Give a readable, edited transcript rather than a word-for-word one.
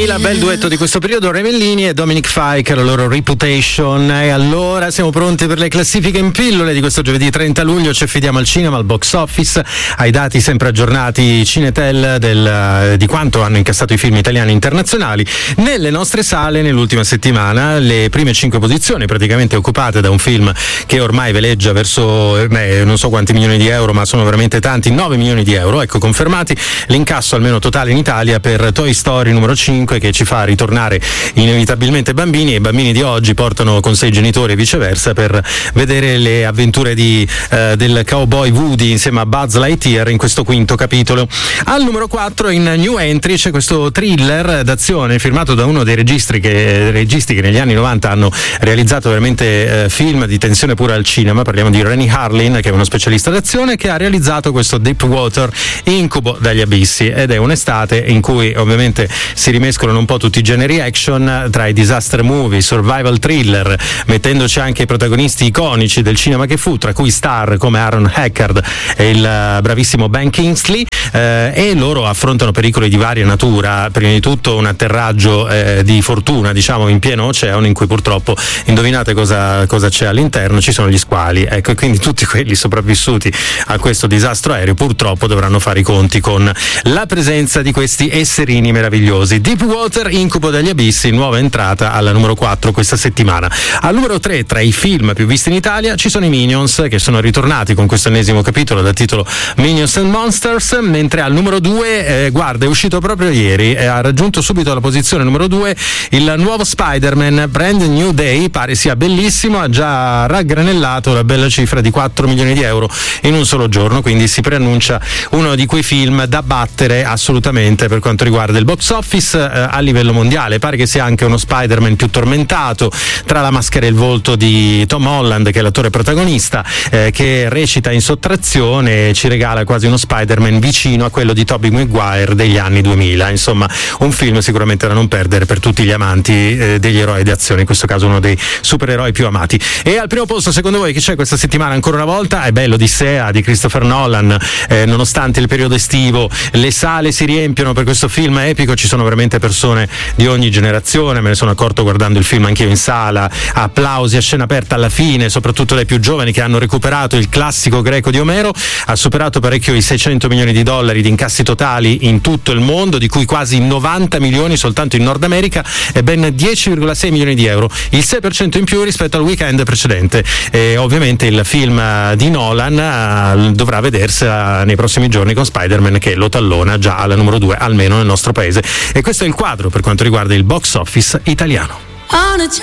2000, bel duetto di questo periodo, Revellini e Dominic Fike, la loro Reputation. E allora siamo pronti per le classifiche in pillole di questo giovedì 30 luglio. Ci affidiamo al cinema, al box office, ai dati sempre aggiornati Cinetel di quanto hanno incassato i film italiani e internazionali nelle nostre sale nell'ultima settimana. Le prime 5 posizioni praticamente occupate da un film che ormai veleggia verso non so quanti milioni di euro, ma sono veramente tanti, 9 milioni di euro, ecco, confermati l'incasso almeno totale in Italia per Toy Story numero 5, che ci fa ritornare inevitabilmente bambini, e i bambini di oggi portano con sé i genitori e viceversa per vedere le avventure del cowboy Woody insieme a Buzz Lightyear in questo quinto capitolo. Al numero 4 in New Entry c'è questo thriller d'azione firmato da uno dei registi che negli anni 90 hanno realizzato veramente film di tensione pura al cinema. Parliamo di Rennie Harlin, che è uno specialista d'azione, che ha realizzato questo Deep Water, Incubo dagli abissi, ed è un'estate in cui ovviamente si rimescolano un po' tutti i generi action, tra i disaster movie, survival thriller, mettendoci anche i protagonisti iconici del cinema che fu, tra cui star come Aaron Eckhart e il bravissimo Ben Kingsley, e loro affrontano pericoli di varia natura. Prima di tutto un atterraggio di fortuna, diciamo, in pieno oceano, in cui purtroppo, indovinate cosa c'è all'interno? Ci sono gli squali, ecco, e quindi tutti quelli sopravvissuti a questo disastro aereo purtroppo dovranno fare i conti con la presenza di questi esserini meravigliosi. Deep Water, Incubo dagli abissi, nuova entrata alla numero 4 questa settimana. Al numero 3, tra i film più visti in Italia, ci sono i Minions, che sono ritornati con questo ennesimo capitolo dal titolo Minions and Monsters, mentre al numero 2, guarda, è uscito proprio ieri, ha raggiunto subito la posizione numero 2 il nuovo Spider-Man Brand New Day. Pare sia bellissimo, ha già raggranellato la bella cifra di 4 milioni di euro in un solo giorno, quindi si preannuncia uno di quei film da battere assolutamente per quanto riguarda il box office a livello mondiale. Pare che sia anche uno Spider-Man più tormentato, tra la maschera e il volto di Tom Holland, che è l'attore protagonista, che recita in sottrazione e ci regala quasi uno Spider-Man vicino a quello di Tobey Maguire degli anni 2000. Insomma, un film sicuramente da non perdere per tutti gli amanti degli eroi di azione, in questo caso uno dei supereroi più amati. E al primo posto, secondo voi, chi c'è questa settimana ancora una volta? È bello, l'Odissea di Christopher Nolan. Nonostante il periodo estivo, le sale si riempiono per questo film epico, ci sono veramente persone di ogni generazione, me ne sono accorto guardando il film anch'io in sala, applausi a scena aperta alla fine, soprattutto dai più giovani che hanno recuperato il classico greco di Omero. Ha superato parecchio i 600 milioni di dollari di incassi totali in tutto il mondo, di cui quasi 90 milioni soltanto in Nord America e ben 10,6 milioni di euro, il 6% in più rispetto al weekend precedente. E ovviamente il film di Nolan dovrà vedersi nei prossimi giorni con Spider-Man, che lo tallona già alla numero 2 almeno nel nostro paese. E questo è il quadro per quanto riguarda il box office italiano.